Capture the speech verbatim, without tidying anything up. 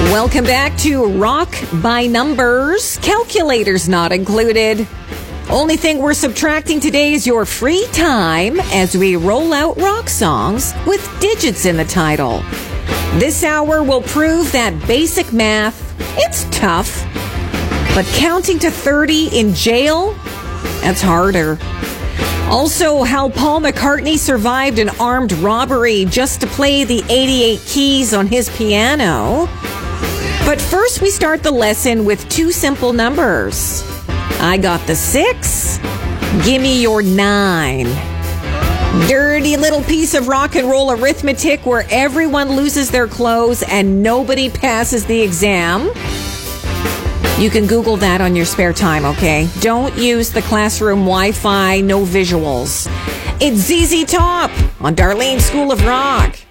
Welcome back to Rock by Numbers. Calculators not included. Only thing we're subtracting today is your free time as we roll out rock songs with digits in the title. This hour will prove that basic math, it's tough, but counting to thirty in jail, that's harder. Also, how Paul McCartney survived an armed robbery just to play the eighty-eight keys on his piano. But first, we start the lesson with two simple numbers. I got the six. Give me your nine. Dirty little piece of rock and roll arithmetic where everyone loses their clothes and nobody passes the exam. You can Google that on your spare time, okay? Don't use the classroom Wi-Fi, no visuals. It's Z Z Top on Darlene School of Rock.